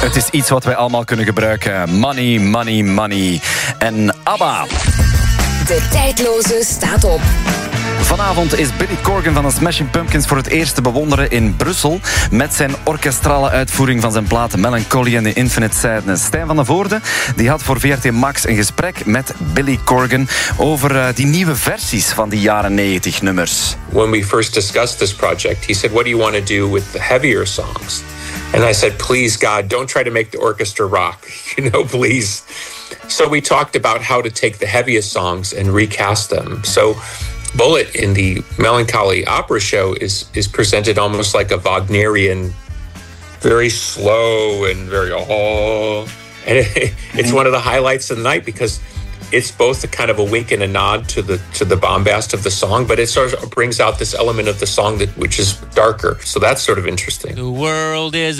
Het is iets wat wij allemaal kunnen gebruiken. Money, money, money. En ABBA. De tijdloze staat op. Vanavond is Billy Corgan van de Smashing Pumpkins voor het eerst te bewonderen in Brussel met zijn orkestrale uitvoering van zijn platen Melancholy and the Infinite Sadness. Stijn van der Voorde die had voor VRT Max een gesprek met Billy Corgan over die nieuwe versies van die jaren 90 nummers. When we first discussed this project, he said, "What do you want to do with the heavier songs?" And I said, "Please, God, don't try to make the orchestra rock, please." So we talked about how to take the heaviest songs and recast them. So Bullet in the Melancholy opera show is presented almost like a Wagnerian, very slow and very and it's one of the highlights of the night because it's both a kind of a wink and a nod to the bombast of the song, but it sort of brings out this element of the song which is darker. So that's sort of interesting. The world is